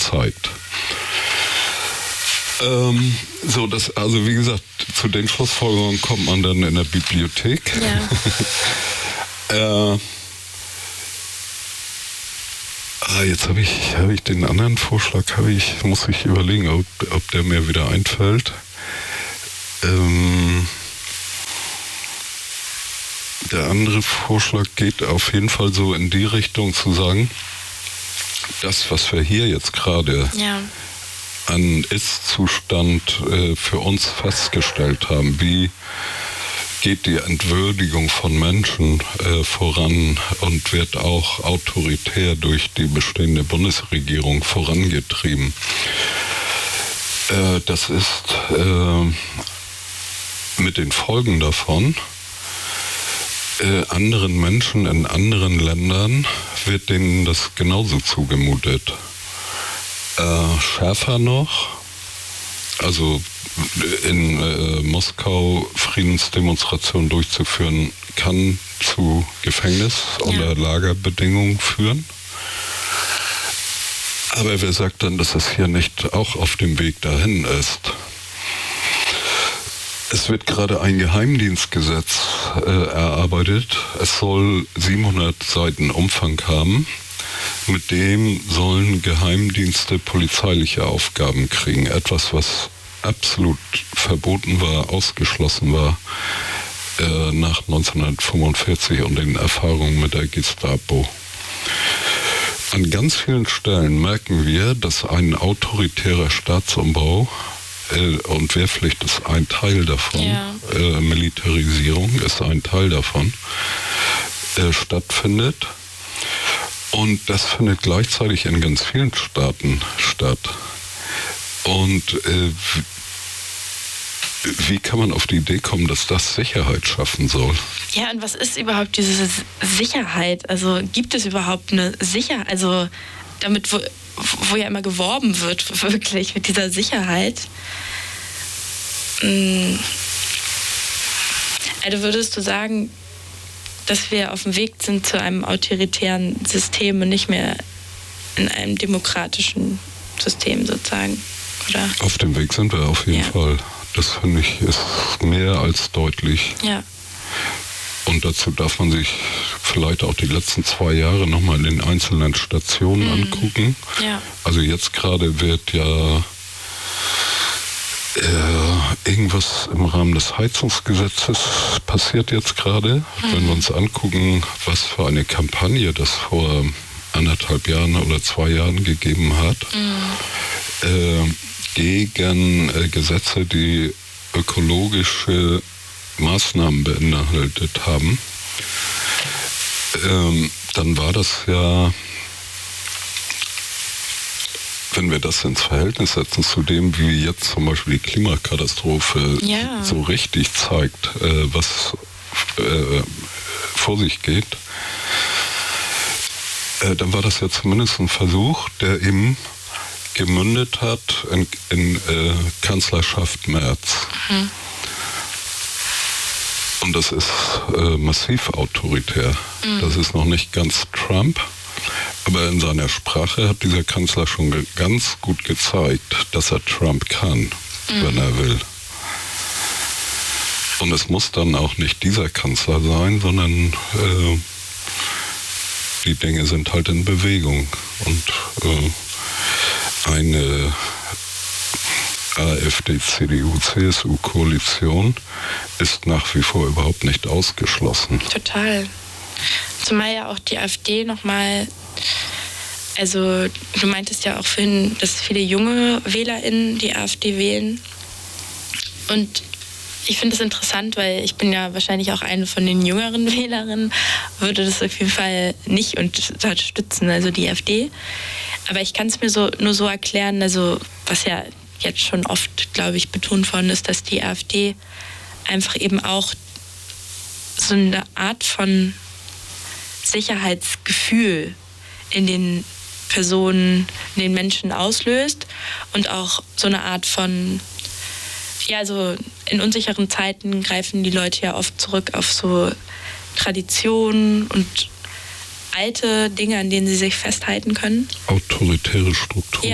gezeigt. Also wie gesagt, zu den Schlussfolgerungen kommt man dann in der Bibliothek. Ja. Jetzt habe ich den anderen Vorschlag, muss ich überlegen, ob der mir wieder einfällt. Der andere Vorschlag geht auf jeden Fall so in die Richtung zu sagen, das, was wir hier jetzt gerade an Ist-Zustand für uns festgestellt haben, wie geht die Entwürdigung von Menschen voran und wird auch autoritär durch die bestehende Bundesregierung vorangetrieben. Das ist mit den Folgen davon, anderen Menschen in anderen Ländern wird denen das genauso zugemutet. Schärfer noch, also in Moskau Friedensdemonstrationen durchzuführen, kann zu Gefängnis- oder Lagerbedingungen führen. Aber wer sagt dann, dass es hier nicht auch auf dem Weg dahin ist? Es wird gerade ein Geheimdienstgesetz erarbeitet. Es soll 700 Seiten Umfang haben. Mit dem sollen Geheimdienste polizeiliche Aufgaben kriegen. Etwas, was absolut verboten war, ausgeschlossen war nach 1945 und den Erfahrungen mit der Gestapo. An ganz vielen Stellen merken wir, dass ein autoritärer Staatsumbau und Wehrpflicht ist ein Teil davon, Militarisierung ist ein Teil davon, stattfindet. Und das findet gleichzeitig in ganz vielen Staaten statt. Und wie kann man auf die Idee kommen, dass das Sicherheit schaffen soll? Ja, und was ist überhaupt diese Sicherheit? Also gibt es überhaupt eine Sicherheit? Also damit, wo ja immer geworben wird, wirklich mit dieser Sicherheit. Also würdest du sagen, dass wir auf dem Weg sind zu einem autoritären System und nicht mehr in einem demokratischen System sozusagen, oder? Auf dem Weg sind wir auf jeden Fall. Das finde ich ist mehr als deutlich. Ja. Und dazu darf man sich vielleicht auch die letzten 2 Jahre nochmal in den einzelnen Stationen angucken. Ja. Also jetzt gerade wird ja irgendwas im Rahmen des Heizungsgesetzes passiert jetzt gerade. Wenn wir uns angucken, was für eine Kampagne das vor 1,5 Jahren oder 2 Jahren gegeben hat, gegen Gesetze, die ökologische Maßnahmen beinhaltet haben, dann war das ja, wenn wir das ins Verhältnis setzen zu dem, wie jetzt zum Beispiel die Klimakatastrophe so richtig zeigt, was vor sich geht, dann war das ja zumindest ein Versuch, der eben gemündet hat in Kanzlerschaft Merz. Und das ist massiv autoritär. Das ist noch nicht ganz Trump, aber in seiner Sprache hat dieser Kanzler schon ganz gut gezeigt, dass er Trump kann, wenn er will. Und es muss dann auch nicht dieser Kanzler sein, sondern die Dinge sind halt in Bewegung. Und eine AfD, CDU, CSU-Koalition ist nach wie vor überhaupt nicht ausgeschlossen. Total. Zumal ja auch die AfD nochmal, also du meintest ja auch vorhin, dass viele junge WählerInnen die AfD wählen. Und ich finde es interessant, weil ich bin ja wahrscheinlich auch eine von den jüngeren Wählerinnen, würde das auf jeden Fall nicht unterstützen, also die AfD. Aber ich kann es mir nur so erklären, also was ja jetzt schon oft, glaube ich, betont worden ist, dass die AfD einfach eben auch so eine Art von Sicherheitsgefühl in den Personen, in den Menschen auslöst und auch so eine Art von, ja, so in unsicheren Zeiten greifen die Leute ja oft zurück auf so Traditionen und alte Dinge, an denen sie sich festhalten können. Autoritäre Strukturen.